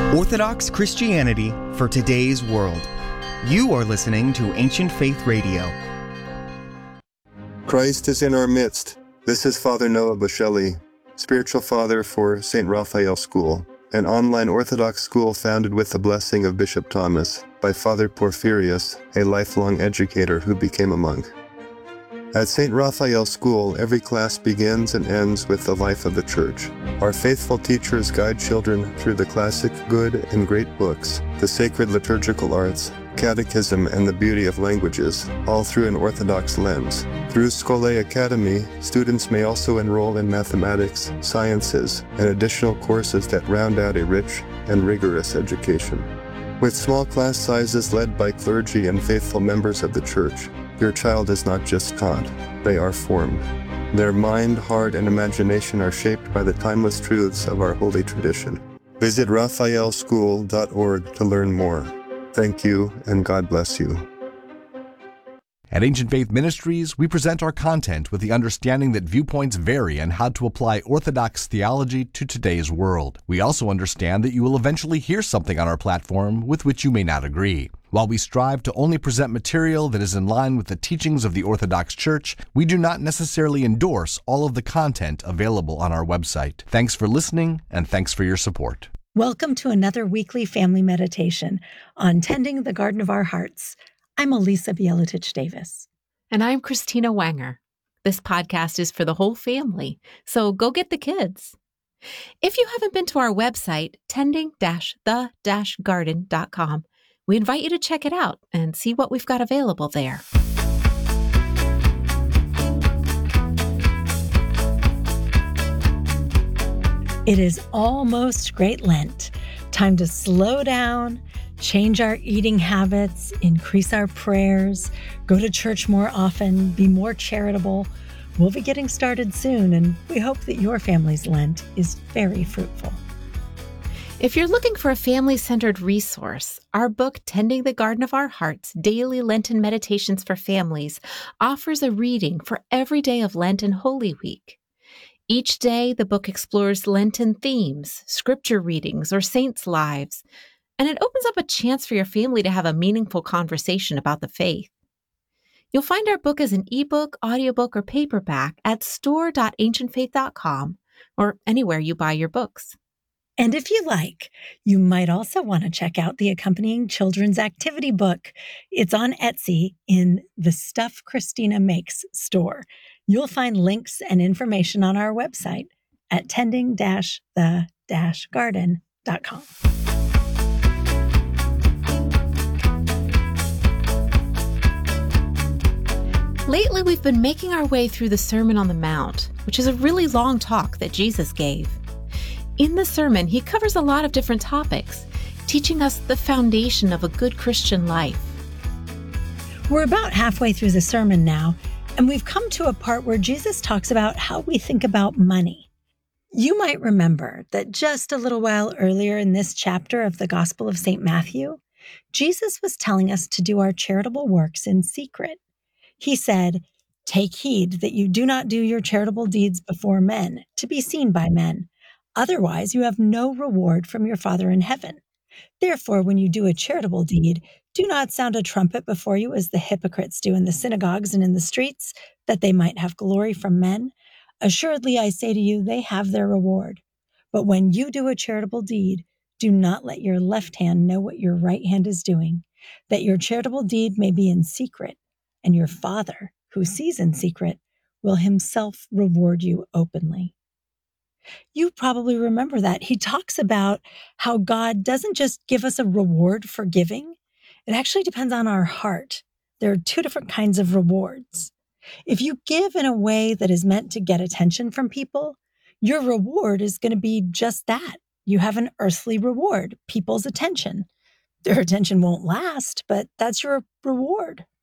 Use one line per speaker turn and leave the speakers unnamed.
Orthodox Christianity for today's world. You are listening to Ancient Faith Radio.
Christ is in our midst. This is Father Noah Bushelli, spiritual father for St. Raphael School, an online Orthodox school founded with the blessing of Bishop Thomas by Father Porphyrius, a lifelong educator who became a monk. At St. Raphael School, every class begins and ends with the life of the Church. Our faithful teachers guide children through the classic good and great books, the sacred liturgical arts, catechism, and the beauty of languages, all through an Orthodox lens. Through Scholae Academy, students may also enroll in mathematics, sciences, and additional courses that round out a rich and rigorous education. With small class sizes led by clergy and faithful members of the Church, your child is not just taught, they are formed. Their mind, heart, and imagination are shaped by the timeless truths of our holy tradition. Visit raphaelschool.org to learn more. Thank you, and God bless you.
At Ancient Faith Ministries, we present our content with the understanding that viewpoints vary and how to apply Orthodox theology to today's world. We also understand that you will eventually hear something on our platform with which you may not agree. While we strive to only present material that is in line with the teachings of the Orthodox Church, we do not necessarily endorse all of the content available on our website. Thanks for listening, and thanks for your support.
Welcome to another weekly family meditation on Tending the Garden of Our Hearts. I'm Elisa Bieletich-Davis.
And I'm Christina Wanger. This podcast is for the whole family, so go get the kids. If you haven't been to our website, tending-the-garden.com, we invite you to check it out and see what we've got available there.
It is almost Great Lent. Time to slow down, change our eating habits, increase our prayers, go to church more often, be more charitable. We'll be getting started soon, and we hope that your family's Lent is very fruitful.
If you're looking for a family-centered resource, our book, Tending the Garden of Our Hearts, Daily Lenten Meditations for Families, offers a reading for every day of Lent and Holy Week. Each day, the book explores Lenten themes, scripture readings, or saints' lives, and it opens up a chance for your family to have a meaningful conversation about the faith. You'll find our book as an ebook, audiobook, or paperback at store.ancientfaith.com or anywhere you buy your books.
And if you like, you might also want to check out the accompanying children's activity book. It's on Etsy in the Stuff Christina Makes store. You'll find links and information on our website at tending-the-garden.com.
Lately, we've been making our way through the Sermon on the Mount, which is a really long talk that Jesus gave. In the sermon, he covers a lot of different topics, teaching us the foundation of a good Christian life.
We're about halfway through the sermon now, and we've come to a part where Jesus talks about how we think about money. You might remember that just a little while earlier in this chapter of the Gospel of St. Matthew, Jesus was telling us to do our charitable works in secret. He said, "Take heed that you do not do your charitable deeds before men, to be seen by men. Otherwise, you have no reward from your Father in heaven. Therefore, when you do a charitable deed, do not sound a trumpet before you as the hypocrites do in the synagogues and in the streets, that they might have glory from men. Assuredly, I say to you, they have their reward. But when you do a charitable deed, do not let your left hand know what your right hand is doing, that your charitable deed may be in secret, and your Father, who sees in secret, will himself reward you openly." You probably remember that. He talks about how God doesn't just give us a reward for giving. It actually depends on our heart. There are two different kinds of rewards. If you give in a way that is meant to get attention from people, your reward is going to be just that. You have an earthly reward, people's attention. Their attention won't last, but that's your reward.